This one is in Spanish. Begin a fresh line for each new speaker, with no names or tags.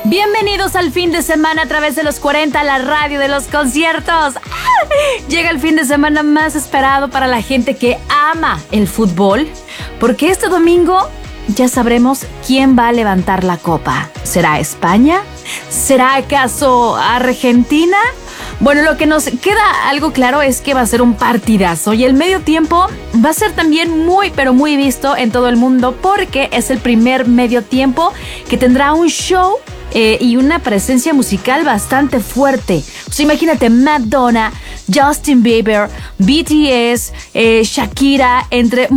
Bienvenidos al fin de semana a través de los 40, la radio de los conciertos. Llega el fin de semana más esperado para la gente que ama el fútbol, porque este domingo ya sabremos quién va a levantar la copa. ¿Será España? ¿Será acaso Argentina? Bueno, lo que nos queda algo claro es que va a ser un partidazo y el medio tiempo va a ser también muy, pero muy visto en todo el mundo porque es el primer medio tiempo que tendrá un show y una presencia musical bastante fuerte. O sea, imagínate Madonna, Justin Bieber, BTS, Shakira, entre